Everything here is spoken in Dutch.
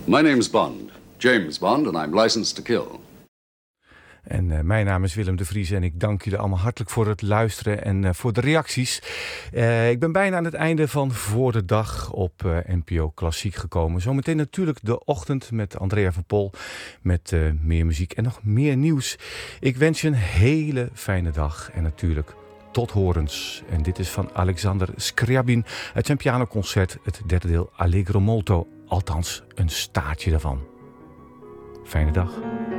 My name's Bond, James Bond, and I'm licensed to kill. En mijn naam is Willem de Vries en ik dank jullie allemaal hartelijk voor het luisteren en voor de reacties. Ik ben bijna aan het einde van Voor de Dag op NPO Klassiek gekomen. Zometeen natuurlijk de ochtend met Andrea van Pol met meer muziek en nog meer nieuws. Ik wens je een hele fijne dag en natuurlijk tot horens. En dit is van Alexander Scriabin uit zijn pianoconcert, het derde deel Allegro Molto. Althans, een staartje daarvan. Fijne dag.